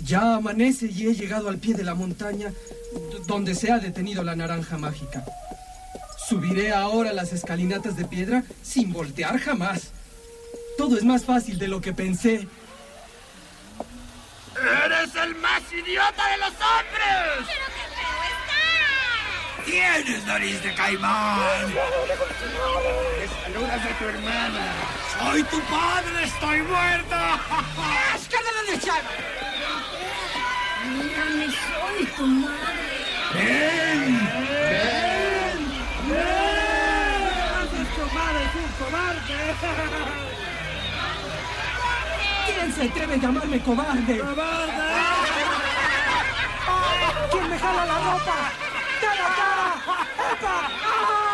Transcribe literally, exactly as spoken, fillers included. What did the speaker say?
Ya amanece y he llegado al pie de la montaña donde se ha detenido la naranja mágica. Subiré ahora las escalinatas de piedra sin voltear jamás. Todo es más fácil de lo que pensé. ¡Eres el más idiota de los hombres! ¡Pero qué feo estás! ¡Tienes nariz de caimán! ¡Me saludas de tu hermana! ¡Soy tu padre! ¡Estoy muerta! ¡Escándalo de echar! Mírame, soy tu madre. ¡Ven! ¡Ven! ¡Ven! ¡Tu madre es un cobarde! ¿Quién se atreve a llamarme cobarde? ¡Cobarde! ¿Quién me jala la ropa? ¡Dale acá! ¡Epa! ¡Ah!